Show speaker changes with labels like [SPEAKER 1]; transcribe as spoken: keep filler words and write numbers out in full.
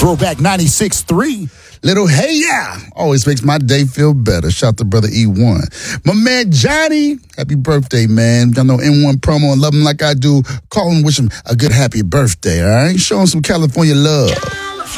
[SPEAKER 1] Throwback ninety-six three.
[SPEAKER 2] Little hey yeah always makes my day feel better. Shout to brother E one. My man Johnny, happy birthday, man. Y'all know N one promo and love him like I do. Call him, wish him a good happy birthday, all right? Show him some California love.